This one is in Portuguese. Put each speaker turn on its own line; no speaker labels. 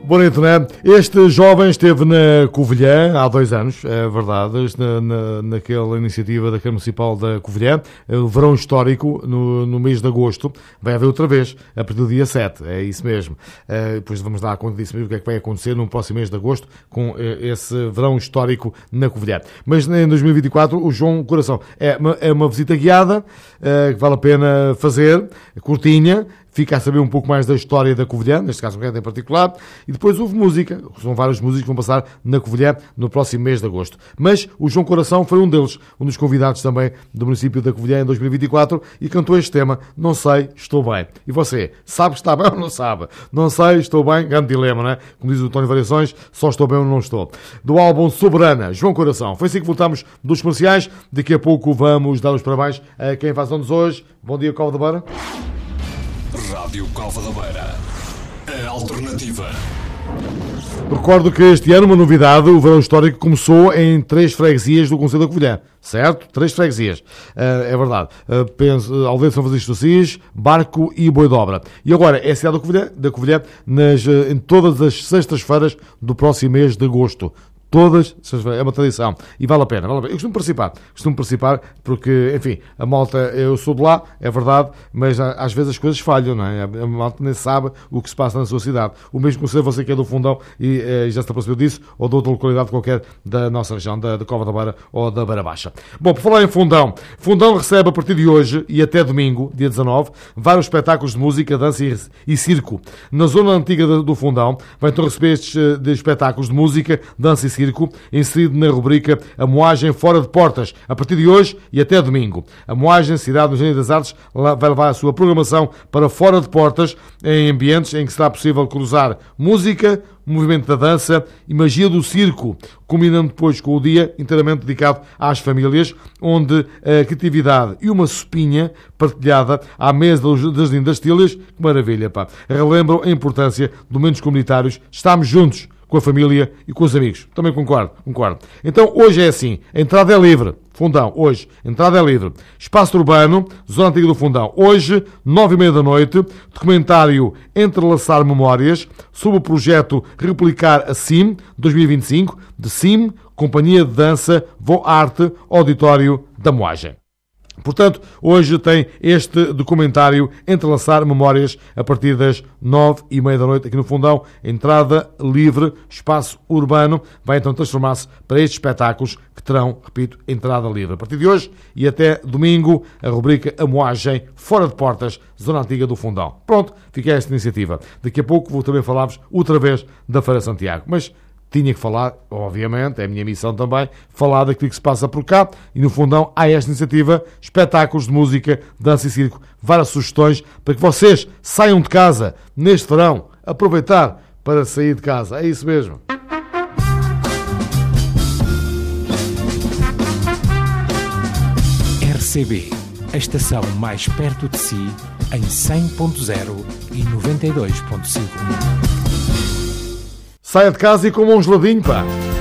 Bonito, não é? Este jovem esteve na Covilhã há 2 anos, é verdade, naquela iniciativa da Câmara Municipal da Covilhã, o verão histórico, no mês de agosto. Vai haver outra vez, a partir do dia 7, é isso mesmo. Depois vamos dar conta disso mesmo, o que é que vai acontecer no próximo mês de agosto com esse verão histórico na Covilhã. Mas em 2024, o João Coração é uma visita guiada, que vale a pena fazer, curtinha. Fica a saber um pouco mais da história da Covilhã, neste caso em particular, e depois houve música. São vários músicos que vão passar na Covilhã no próximo mês de agosto. Mas o João Coração foi um deles, um dos convidados também do município da Covilhã em 2024 e cantou este tema, Não Sei, Estou Bem. E você, sabe que está bem ou não sabe? Não sei, estou bem, grande dilema, não é? Como diz o António Variações, só estou bem ou não estou. Do álbum Soberana, João Coração. Foi assim que voltamos dos comerciais. Daqui a pouco vamos dar os parabéns a quem faz anos hoje. Bom dia, Cova da Beira.
Rádio Cova da Beira, a alternativa.
Recordo que este ano, uma novidade, o verão histórico começou em 3 freguesias do concelho da Covilhã, certo? 3 freguesias, é verdade. Aldeia de São Francisco de Assis, Barco e Boidobra. E agora é a cidade da Covilhã em todas as sextas-feiras do próximo mês de agosto. Todas, é uma tradição. E vale a pena. Eu costumo participar porque, enfim, a malta, eu sou de lá, é verdade, mas às vezes as coisas falham, não é? A malta nem sabe o que se passa na sua cidade. O mesmo que você que é do Fundão e já se apercebeu disso, ou de outra localidade qualquer da nossa região, da Cova da Beira ou da Beira Baixa. Bom, por falar em Fundão, Fundão recebe a partir de hoje e até domingo, dia 19, vários espetáculos de música, dança e circo. Na zona antiga do Fundão, vai então receber estes espetáculos de música, dança e circo, inserido na rubrica A Moagem Fora de Portas, a partir de hoje e até domingo. A Moagem, cidade do Engenho das Artes, vai levar a sua programação para fora de portas, em ambientes em que será possível cruzar música, movimento da dança e magia do circo, combinando depois com o dia inteiramente dedicado às famílias, onde a criatividade e uma sopinha partilhada à mesa das lindas tilhas, que maravilha, pá, relembram a importância de momentos comunitários, estamos juntos com a família e com os amigos. Também concordo. Então, hoje é assim, a entrada é livre. Fundão, hoje, entrada é livre. Espaço Urbano, Zona Antiga do Fundão. Hoje, 9h30 da noite, documentário Entrelaçar Memórias, sob o projeto Replicar a CIM 2025, de CIM, Companhia de Dança, Vou Arte, Auditório da Moagem. Portanto, hoje tem este documentário Entrelaçar Memórias a partir das 9h30 da noite aqui no Fundão. Entrada livre, espaço urbano. Vai então transformar-se para estes espetáculos que terão, repito, entrada livre. A partir de hoje e até domingo, a rubrica A Moagem Fora de Portas, Zona Antiga do Fundão. Pronto, fica esta iniciativa. Daqui a pouco vou também falar-vos outra vez da Feira Santiago. Mas tinha que falar, obviamente, é a minha missão também, falar daquilo que se passa por cá. E no Fundão há esta iniciativa, espetáculos de música, dança e circo, várias sugestões para que vocês saiam de casa neste verão, aproveitar para sair de casa. É isso mesmo.
RCB, a estação mais perto de si, em 100.0 e 92.5.
Saia de casa e coma um geladinho, pá.